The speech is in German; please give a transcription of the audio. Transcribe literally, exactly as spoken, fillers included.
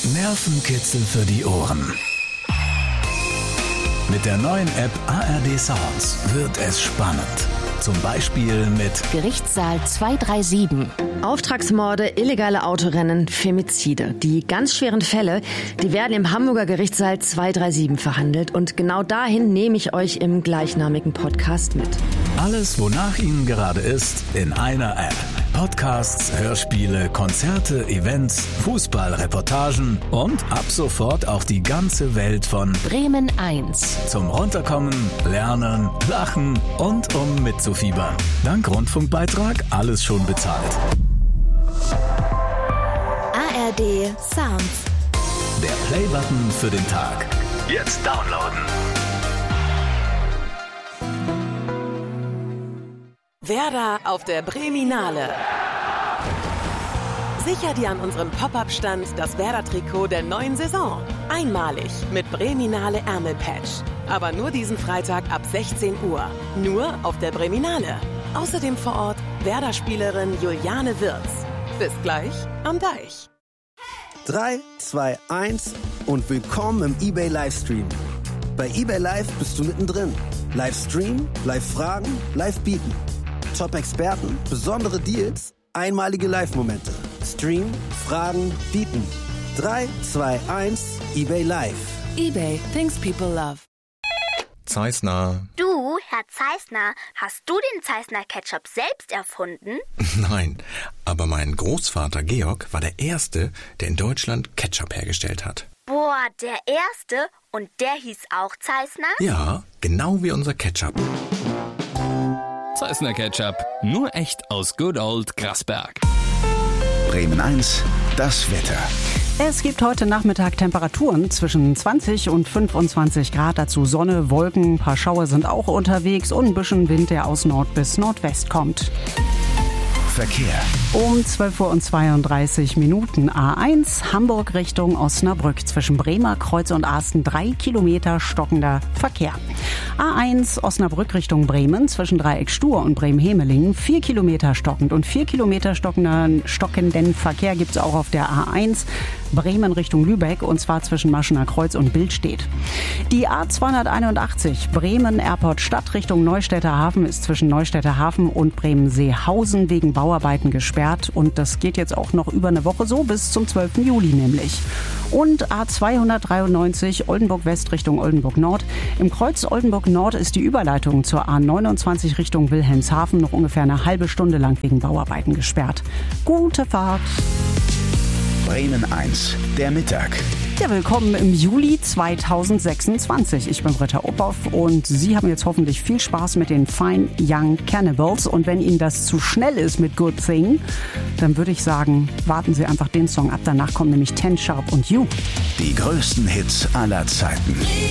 Nervenkitzel für die Ohren. Mit der neuen App A R D Sounds wird es spannend. Zum Beispiel mit Gerichtssaal zwei drei sieben. Auftragsmorde, illegale Autorennen, Femizide. Die ganz schweren Fälle, die werden im Hamburger Gerichtssaal zwei drei sieben verhandelt. Und genau dahin nehme ich euch im gleichnamigen Podcast mit. Alles, wonach Ihnen gerade ist, in einer App. Podcasts, Hörspiele, Konzerte, Events, Fußballreportagen und ab sofort auch die ganze Welt von Bremen eins. Zum Runterkommen, Lernen, Lachen und um mitzufiebern. Dank Rundfunkbeitrag alles schon bezahlt. A R D Sounds. Der Playbutton für den Tag. Jetzt downloaden. Werder auf der Breminale. Sicher dir an unserem Pop-Up-Stand das Werder-Trikot der neuen Saison. Einmalig mit Breminale Ärmelpatch. Aber nur diesen Freitag ab sechzehn Uhr. Nur auf der Breminale. Außerdem vor Ort Werder-Spielerin Juliane Wirz. Bis gleich am Deich. drei, zwei, eins und willkommen im eBay Livestream. Bei eBay Live bist du mittendrin. Livestream, Live-Fragen, Live-Bieten. Top-Experten, besondere Deals, einmalige Live-Momente. Stream, Fragen, Bieten. drei, zwei, eins, eBay Live. eBay, things people love. Zeissner. Du, Herr Zeissner, hast du den Zeissner Ketchup selbst erfunden? Nein, aber mein Großvater Georg war der Erste, der in Deutschland Ketchup hergestellt hat. Boah, der Erste? Und der hieß auch Zeissner? Ja, genau wie unser Ketchup. Zeissner Ketchup, nur echt aus Good Old Grasberg. Bremen eins, das Wetter. Es gibt heute Nachmittag Temperaturen zwischen zwanzig und fünfundzwanzig Grad. Dazu Sonne, Wolken, ein paar Schauer sind auch unterwegs und ein bisschen Wind, der aus Nord bis Nordwest kommt. Verkehr. Um zwölf Uhr und zweiunddreißig Minuten A eins, Hamburg Richtung Osnabrück. Zwischen Bremer Kreuz und Asten drei Kilometer stockender Verkehr. A eins, Osnabrück Richtung Bremen. Zwischen Dreieck Stur und Bremen-Hemelingen vier Kilometer stockend. Und vier Kilometer stockenden, stockenden Verkehr gibt es auch auf der A eins. Bremen Richtung Lübeck, und zwar zwischen Maschener Kreuz und Billstedt. Die A zweihunderteinundachtzig, Bremen Airport Stadt Richtung Neustädter Hafen, ist zwischen Neustädter Hafen und Bremen-Seehausen wegen Bauarbeiten gesperrt. Und das geht jetzt auch noch über eine Woche so, bis zum zwölften Juli nämlich. Und A zweihundertdreiundneunzig, Oldenburg West Richtung Oldenburg Nord. Im Kreuz Oldenburg Nord ist die Überleitung zur A neunundzwanzig Richtung Wilhelmshaven noch ungefähr eine halbe Stunde lang wegen Bauarbeiten gesperrt. Gute Fahrt! Bremen eins, der Mittag. Ja, willkommen im Juli zweitausendsechsundzwanzig. Ich bin Britta Uphoff und Sie haben jetzt hoffentlich viel Spaß mit den Fine Young Cannibals. Und wenn Ihnen das zu schnell ist mit Good Thing, dann würde ich sagen, warten Sie einfach den Song ab. Danach kommen nämlich Ten Sharp und You. Die größten Hits aller Zeiten.